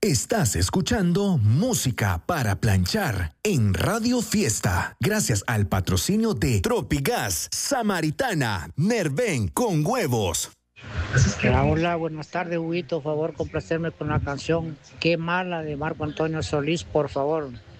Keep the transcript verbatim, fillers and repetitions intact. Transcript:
Estás escuchando Música para Planchar en Radio Fiesta, gracias al patrocinio de Tropigas, Samaritana, Nerven con huevos. Hola, hola, buenas tardes, Huguito. Por favor, complacerme con la canción Qué mala de Marco Antonio Solís, por favor.